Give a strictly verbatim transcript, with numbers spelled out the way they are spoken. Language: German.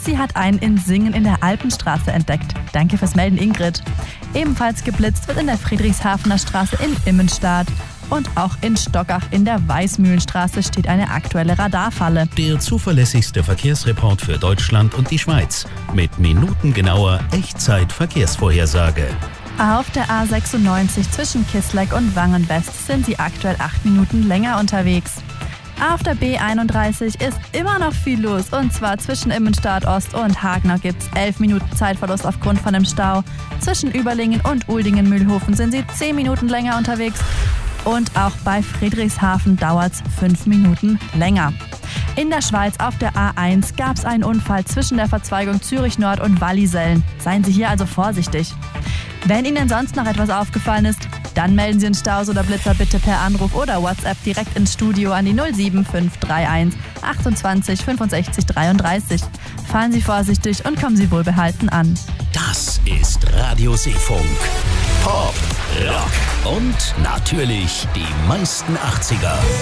Sie hat einen in Singen in der Alpenstraße entdeckt. Danke fürs Melden, Ingrid. Ebenfalls geblitzt wird in der Friedrichshafener Straße in Immenstadt. Und auch in Stockach in der Weißmühlenstraße steht eine aktuelle Radarfalle. Der zuverlässigste Verkehrsreport für Deutschland und die Schweiz. Mit minutengenauer Echtzeit-Verkehrsvorhersage. Auf der A sechsundneunzig zwischen Kisleck und Wangen-West sind Sie aktuell acht Minuten länger unterwegs. Auf der B einunddreißig ist immer noch viel los, und zwar zwischen Immenstadt Ost und Hagenau gibt es elf Minuten Zeitverlust aufgrund von einem Stau. Zwischen Überlingen und Uldingen-Mühlhofen sind Sie zehn Minuten länger unterwegs, und auch bei Friedrichshafen dauert es fünf Minuten länger. In der Schweiz auf der A eins gab es einen Unfall zwischen der Verzweigung Zürich Nord und Wallisellen. Seien Sie hier also vorsichtig. Wenn Ihnen sonst noch etwas aufgefallen ist, dann melden Sie uns Staus oder Blitzer bitte per Anruf oder WhatsApp direkt ins Studio an die null sieben fünf drei eins achtundzwanzig fünfundsechzig dreiunddreißig. Fahren Sie vorsichtig und kommen Sie wohlbehalten an. Das ist Radio Seefunk. Pop, Rock und natürlich die meisten achtziger.